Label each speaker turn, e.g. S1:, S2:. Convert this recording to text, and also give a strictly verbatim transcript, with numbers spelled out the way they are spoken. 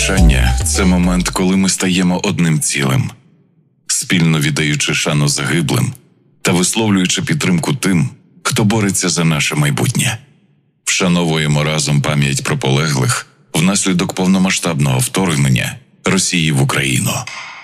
S1: мовчання – це момент, коли ми стаємо одним цілим, спільно віддаючи шану загиблим та висловлюючи підтримку тим, хто бореться за наше майбутнє. Вшановуємо разом пам'ять про полеглих внаслідок повномасштабного вторгнення Росії в Україну.